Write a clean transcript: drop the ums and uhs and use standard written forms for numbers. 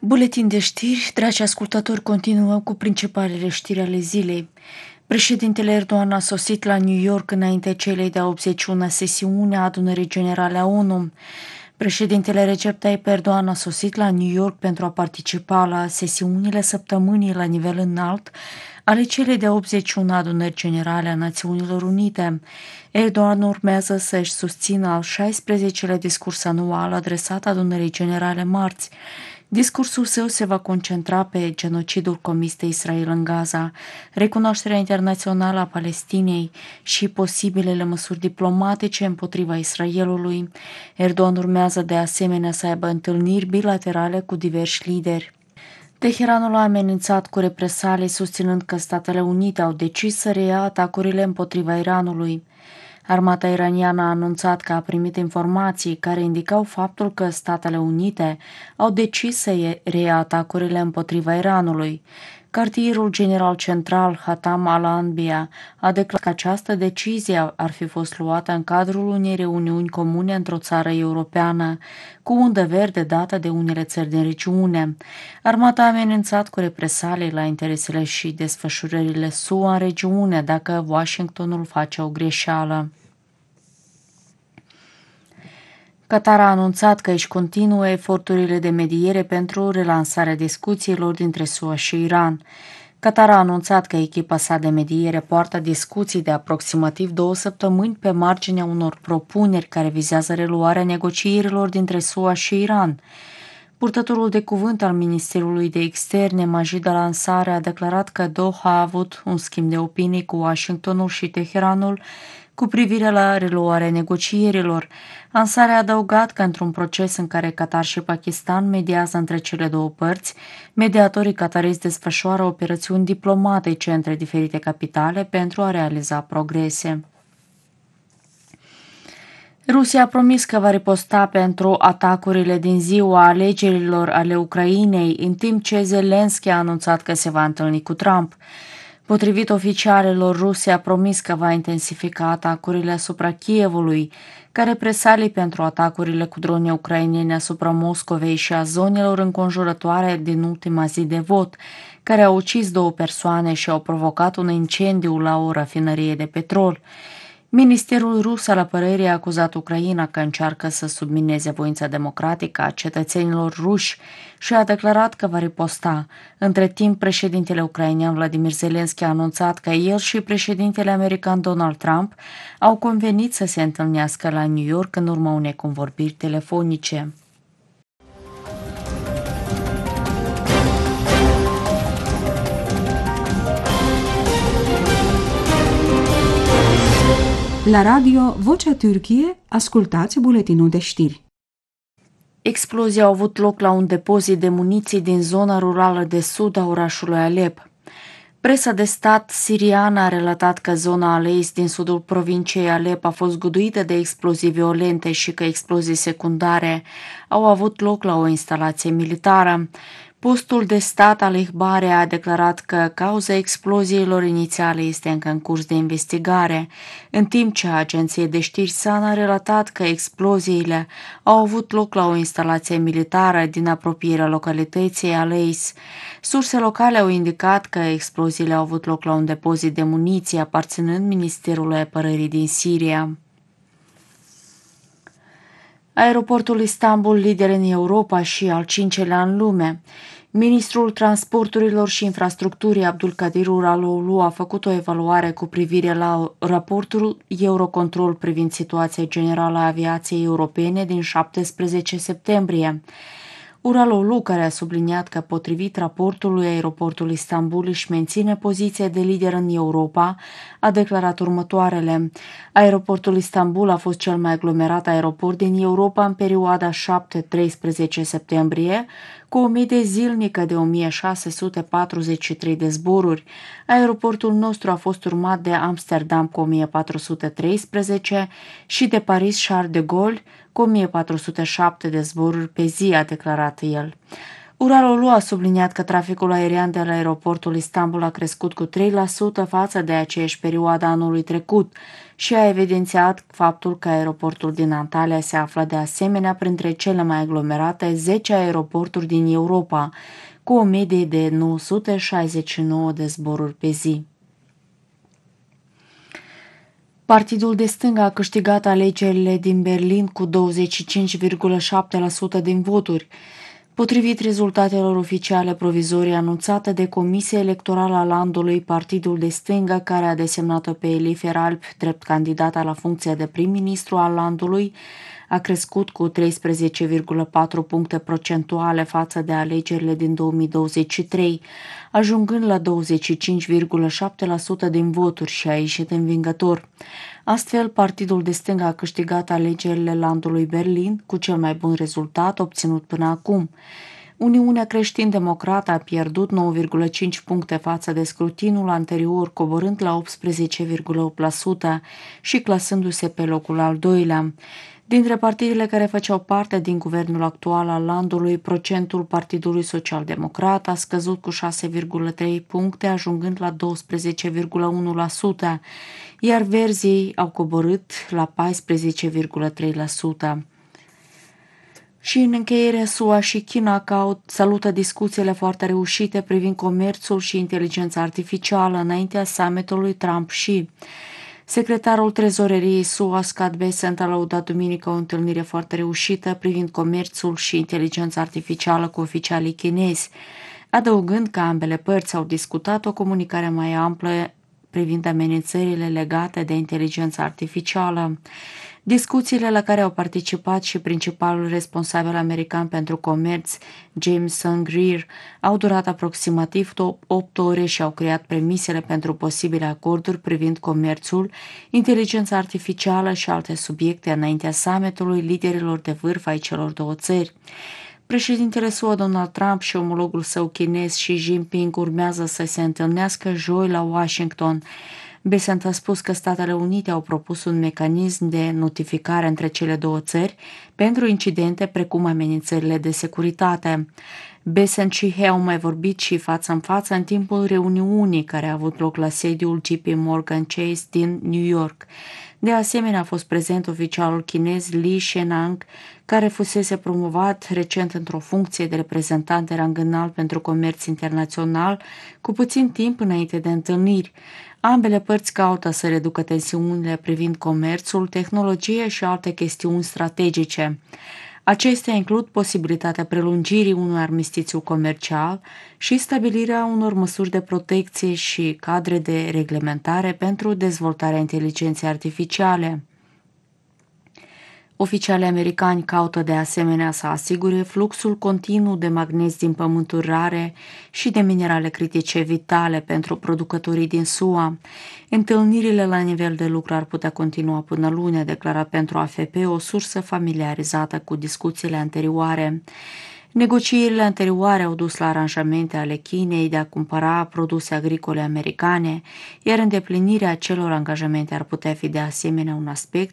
Buletin de știri, dragi ascultători, continuăm cu principalele știri ale zilei. Președintele Erdogan a sosit la New York înainte celei de-a 81-a sesiune a Adunării Generale a ONU. Președintele Recep Tayyip Erdogan a sosit la New York pentru a participa la sesiunile săptămânii la nivel înalt ale celei de-a 81-a Adunări Generale a Națiunilor Unite. Erdogan urmează să-și susțină al 16-lea discurs anual adresat Adunării Generale marți. Discursul său se va concentra pe genocidul comis de Israel în Gaza, recunoașterea internațională a Palestinei și posibilele măsuri diplomatice împotriva Israelului. Erdogan urmează de asemenea să aibă întâlniri bilaterale cu diversi lideri. Teheranul a amenințat cu represalii, susținând că Statele Unite au decis să reia atacurile împotriva Iranului. Armata iraniană a anunțat că a primit informații care indicau faptul că Statele Unite au decis să reia atacurile împotriva Iranului. Cartierul general central Hatam al-Anbiya a declarat că această decizie ar fi fost luată în cadrul unei reuniuni comune într-o țară europeană, cu undă verde dată de unele țări din regiune. Armata a amenințat cu represalii la interesele și desfășurările SUA în regiune dacă Washingtonul face o greșeală. Qatar a anunțat că își continuă eforturile de mediere pentru relansarea discuțiilor dintre SUA și Iran. Qatar a anunțat că echipa sa de mediere poartă discuții de aproximativ 2 săptămâni pe marginea unor propuneri care vizează reluarea negocierilor dintre SUA și Iran. Purtătorul de cuvânt al Ministerului de Externe, Majid al-Ansari, a declarat că Doha a avut un schimb de opinii cu Washingtonul și Teheranul cu privire la reluarea negocierilor. Ansari a adăugat că într-un proces în care Qatar și Pakistan mediază între cele două părți, mediatorii qatarezi desfășoară operațiuni diplomatice între diferite capitale pentru a realiza progrese. Rusia a promis că va riposta pentru atacurile din ziua alegerilor ale Ucrainei, în timp ce Zelensky a anunțat că se va întâlni cu Trump. Potrivit oficialelor, Rusia a promis că va intensifica atacurile asupra Kievului, ca represalii pentru atacurile cu drone ucrainene asupra Moscovei și a zonelor înconjurătoare din ultima zi de vot, care au ucis 2 persoane și au provocat un incendiu la o rafinărie de petrol. Ministerul rus al apărării a acuzat Ucraina că încearcă să submineze voința democratică a cetățenilor ruși și a declarat că va riposta. Între timp, președintele ucrainean Vladimir Zelensky a anunțat că el și președintele american Donald Trump au convenit să se întâlnească la New York în urma unei convorbiri telefonice. La radio Vocea Türkiye, ascultați buletinul de știri. Explozii au avut loc la un depozit de muniții din zona rurală de sud a orașului Alep. Presa de stat siriană a relatat că zona Aleis din sudul provinciei Alep a fost guduită de explozii violente și că explozii secundare au avut loc la o instalație militară. Postul de stat al Ihbare a declarat că cauza exploziilor inițiale este încă în curs de investigare, în timp ce agenția de știri SANA a relatat că exploziile au avut loc la o instalație militară din apropierea localității Aleis. Surse locale au indicat că exploziile au avut loc la un depozit de muniție aparținând Ministerului Apărării din Siria. Aeroportul Istanbul, lider în Europa și al 5-lea în lume. Ministrul Transporturilor și Infrastructurii Abdulkadir Uraloğlu a făcut o evaluare cu privire la raportul Eurocontrol privind situația generală a aviației europene din 17 septembrie. Uraloğlu, care a subliniat că potrivit raportului aeroportul Istanbul își menține poziția de lider în Europa, a declarat următoarele. Aeroportul Istanbul a fost cel mai aglomerat aeroport din Europa în perioada 7-13 septembrie, cu o medie zilnică de 1643 de zboruri. Aeroportul nostru a fost urmat de Amsterdam cu 1413 și de Paris Charles de Gaulle cu 1407 de zboruri pe zi, a declarat el. Uralul a subliniat că traficul aerian de la aeroportul Istanbul a crescut cu 3% față de aceeași perioadă anului trecut și a evidențiat faptul că aeroportul din Antalya se află de asemenea printre cele mai aglomerate 10 aeroporturi din Europa, cu o medie de 969 de zboruri pe zi. Partidul de stânga a câștigat alegerile din Berlin cu 25,7% din voturi. Potrivit rezultatelor oficiale provizorii anunțate de Comisia Electorală a landului, partidul de stânga, care a desemnat-o pe Elifer Alp drept candidata la funcția de prim-ministru al landului, a crescut cu 13,4 puncte procentuale față de alegerile din 2023, ajungând la 25,7% din voturi și a ieșit învingător. Astfel, partidul de stânga a câștigat alegerile landului Berlin cu cel mai bun rezultat obținut până acum. Uniunea Creștin-Democrată a pierdut 9,5 puncte față de scrutinul anterior, coborând la 18,8% și clasându-se pe locul al doilea. Dintre partidele care făceau parte din guvernul actual al landului, procentul Partidului Social-Democrat a scăzut cu 6,3 puncte, ajungând la 12,1%, iar Verzii au coborât la 14,3%. Și în încheiere, SUA și China salută discuțiile foarte reușite privind comerțul și inteligența artificială înaintea summitului Trump-Xi. Secretarul Trezoreriei SUA, Scott Bessent, a lăudat duminică o întâlnire foarte reușită privind comerțul și inteligența artificială cu oficialii chinezi, adăugând că ambele părți au discutat o comunicare mai amplă privind amenințările legate de inteligența artificială. Discuțiile la care au participat și principalul responsabil american pentru comerț, Jameson Greer, au durat aproximativ 8 ore și au creat premisele pentru posibile acorduri privind comerțul, inteligența artificială și alte subiecte înaintea summitului liderilor de vârf ai celor două țări. Președintele SUA Donald Trump și omologul său chinez Xi Jinping urmează să se întâlnească joi la Washington. Bessent a spus că Statele Unite au propus un mecanism de notificare între cele două țări pentru incidente precum amenințările de securitate. Bessent și He au mai vorbit și față în față în timpul reuniunii care a avut loc la sediul JP Morgan Chase din New York. De asemenea, a fost prezent oficialul chinez Li Shenang, care fusese promovat recent într-o funcție de reprezentant de rang înalt pentru comerț internațional, cu puțin timp înainte de întâlniri. Ambele părți caută să reducă tensiunile privind comerțul, tehnologie și alte chestiuni strategice. Acestea includ posibilitatea prelungirii unui armistițiu comercial și stabilirea unor măsuri de protecție și cadre de reglementare pentru dezvoltarea inteligenței artificiale. Oficialii americani caută de asemenea să asigure fluxul continuu de magnezi din pământuri rare și de minerale critice vitale pentru producătorii din SUA. Întâlnirile la nivel de lucru ar putea continua până luni, a declarat pentru AFP o sursă familiarizată cu discuțiile anterioare. Negocierile anterioare au dus la aranjamente ale Chinei de a cumpăra produse agricole americane, iar îndeplinirea acelor angajamente ar putea fi de asemenea un aspect